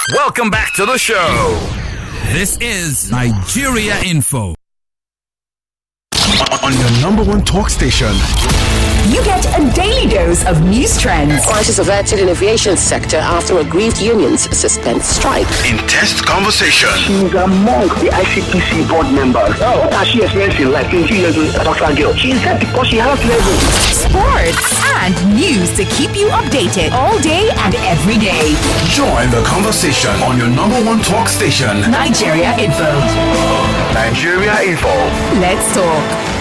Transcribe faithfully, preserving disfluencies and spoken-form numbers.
Welcome back to the show. This is Nigeria Info. On your number one talk station. You get a daily dose of news trends. Prices averted in aviation sector after aggrieved unions suspend strike. Intense conversation. She's among the I C P C board members. Oh, what has she experienced in life? She is a doctor girl. She is that because she has level. Sports and news to keep you updated all day and every day. Join the conversation on your number one talk station. Nigeria Info. Nigeria Info. Let's talk.